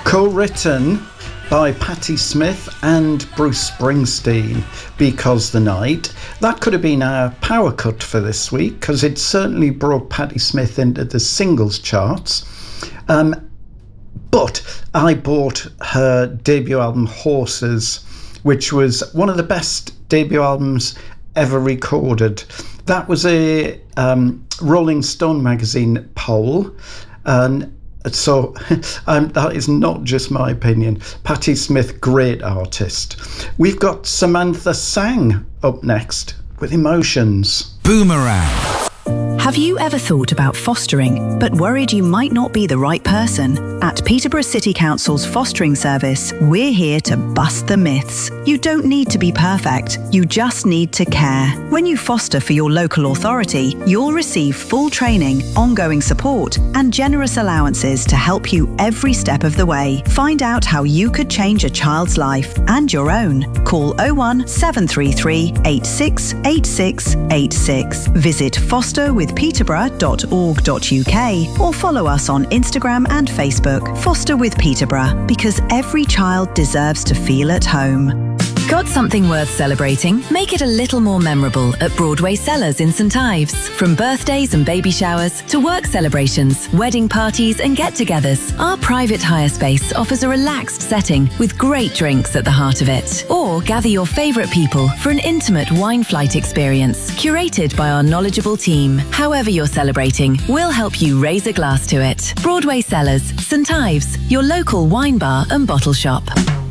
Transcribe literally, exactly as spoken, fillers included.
Co-written by Patti Smith and Bruce Springsteen, Because the Night. That could have been our power cut for this week, because it certainly brought Patti Smith into the singles charts. Um, but I bought her debut album, Horses, which was one of the best debut albums ever recorded. That was a um, Rolling Stone magazine poll, and so um, that is not just my opinion. Patti Smith, great artist. We've got Samantha Sang up next with Emotions. Boomerang. Have you ever thought about fostering, but worried you might not be the right person? At Peterborough City Council's fostering service, we're here to bust the myths. You don't need to be perfect, you just need to care. When you foster for your local authority, you'll receive full training, ongoing support, and generous allowances to help you every step of the way. Find out how you could change a child's life and your own. Call oh one seven three three, eight six eight six eight six. Visit foster with peterborough dot org dot U K or follow us on Instagram and Facebook. Foster with Peterborough, because every child deserves to feel at home. Got something worth celebrating? Make it a little more memorable at Broadway Cellars in St Ives. From birthdays and baby showers to work celebrations, wedding parties and get-togethers, our private hire space offers a relaxed setting with great drinks at the heart of it. Or gather your favourite people for an intimate wine flight experience curated by our knowledgeable team. However you're celebrating, we'll help you raise a glass to it. Broadway Cellars, St Ives, your local wine bar and bottle shop.